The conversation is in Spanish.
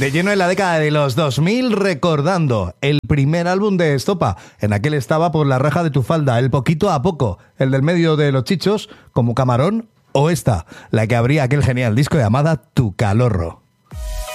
De lleno en la década de los 2000, recordando el primer álbum de Estopa. En aquel estaba Por la raja de tu falda, el Poquito a poco, el del medio de los chichos, como Camarón, o esta, la que abría aquel genial disco llamada Tu calorro.